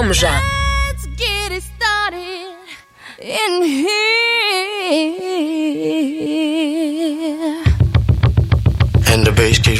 Łomża. Let's get it started in here. And the bass keeps